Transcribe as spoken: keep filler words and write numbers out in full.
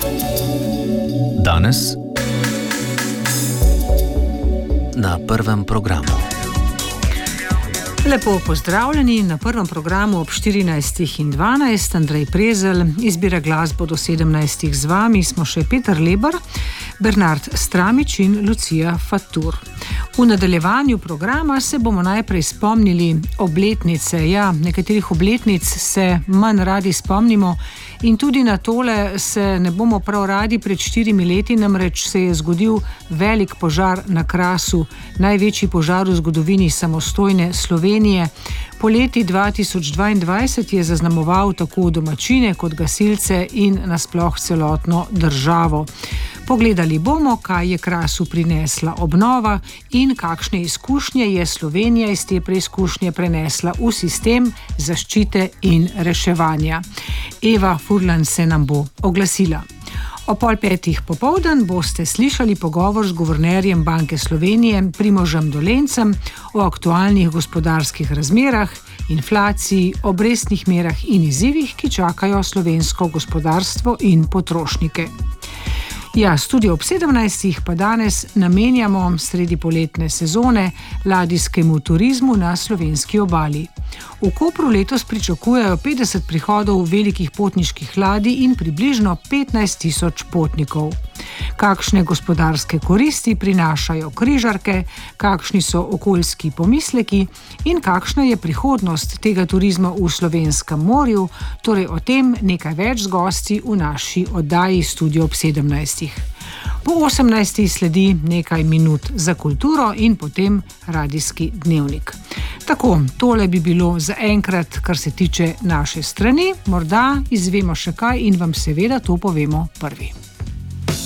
Danes na prvem programu. Lepo pozdravljeni na prvem programu ob štirinajstih in dvanajst. Andrej Prezelj, izbira glasbo do sedemnajstih z vami smo še Peter Lebar, Bernard Stramič in Lucija Fatur. V nadaljevanju programa se bomo najprej spomnili obletnice. Ja, nekaterih obletnic se manj radi spomnimo in tudi na tole se ne bomo prav radi. Pred štirimi leti namreč se je zgodil velik požar na Krasu, največji požar v zgodovini samostojne Slovenije. Poleti dva tisoč dvaindvajset je zaznamoval tako domačine kot gasilce in nasploh celotno državo. Pogledali bomo, kaj je Krasu prinesla obnova in kakšne izkušnje je Slovenija iz te preizkušnje prenesla v sistem zaščite in reševanja. Eva Furlan se nam bo oglasila. O pol petih popoldan boste slišali pogovor z guvernerjem Banke Slovenije Primožem Dolencem o aktualnih gospodarskih razmerah, inflaciji, obrestnih merah in izzivih, ki čakajo slovensko gospodarstvo in potrošnike. Ja, studio ob sedemnajstih pa danes namenjamo sredi poletne sezone ladijskemu turizmu na slovenski obali. V Kopru letos pričakujejo petdeset prihodov velikih potniških ladij in približno petnajst tisoč potnikov. Kakšne gospodarske koristi prinašajo križarke, kakšni so okoljski pomisleki in kakšna je prihodnost tega turizma v slovenskem morju, torej o tem nekaj več z gosti v naši oddaji Studio ob sedemnajstih. Po osemnajstih sledi nekaj minut za kulturo in potem radijski dnevnik. Tako, tole bi bilo za enkrat, kar se tiče naše strani, morda izvemo še kaj in vam seveda to povemo prvi.